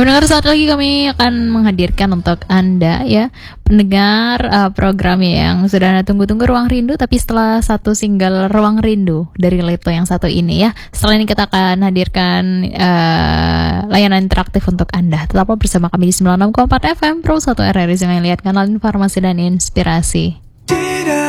pendengar, saat lagi kami akan menghadirkan untuk Anda ya, pendengar program yang sudah Anda tunggu-tunggu, Ruang Rindu. Tapi setelah satu single Ruang Rindu dari Leto yang satu ini ya, setelah ini kita akan hadirkan layanan interaktif untuk Anda. Tetaplah bersama kami di 96,4 FM Pro 1 RRI, yang lihat kanal informasi dan inspirasi.